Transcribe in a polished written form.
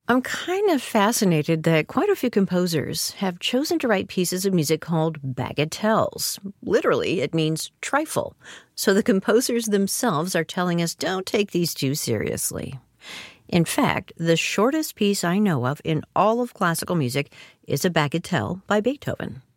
I'm kind of fascinated that quite a few composers have chosen to write pieces of music called bagatelles. Literally, it means trifle. So the composers themselves are telling us don't take these too seriously. In fact, the shortest piece I know of in all of classical music is a bagatelle by Beethoven.